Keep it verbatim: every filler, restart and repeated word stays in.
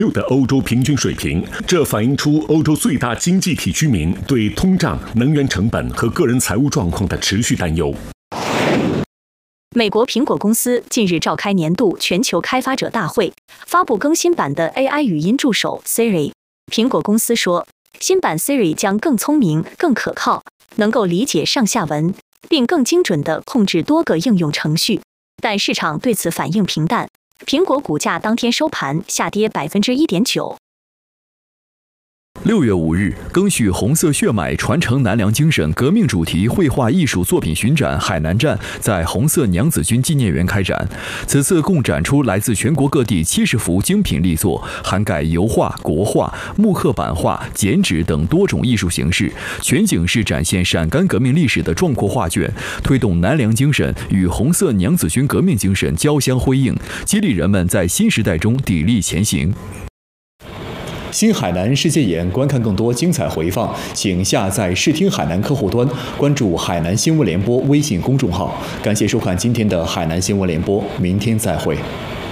六的欧洲平均水平，这反映出欧洲最大经济体居民对通胀、能源成本和个人财务状况的持续担忧。 美国苹果公司近日召开年度全球开发者大会，发布更新版的 A I 语音助手 Siri。苹果公司说，新版 Siri 将更聪明、更可靠，能够理解上下文，并更精准地控制多个应用程序。但市场对此反应平淡，苹果股价当天收盘下跌百分之一点九。 六月五日，赓续红色血脉、传承南梁精神革命主题绘画艺术作品巡展海南站在红色娘子军纪念园开展。此次共展出来自全国各地七十幅精品力作，涵盖油画、国画、木刻版画、剪纸等多种艺术形式，全景是展现陕甘革命历史的壮阔画卷，推动南梁精神与红色娘子军革命精神交相辉映，激励人们在新时代中砥砺前行。 新海南世界眼，观看更多精彩回放，请下载视听海南客户端，关注海南新闻联播微信公众号。感谢收看今天的海南新闻联播，明天再会。